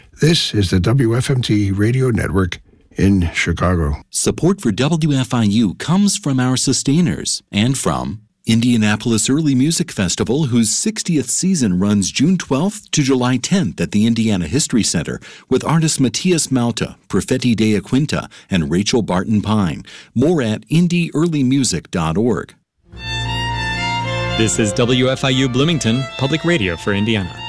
This is the WFMT Radio Network in Chicago. Support for WFIU comes from our sustainers and from Indianapolis Early Music Festival, whose 60th season runs June 12th to July 10th at the Indiana History Center with artists Matias Malta, Perfetti Dea Quinta, and Rachel Barton Pine. More at indieearlymusic.org. This is WFIU Bloomington, Public Radio for Indiana.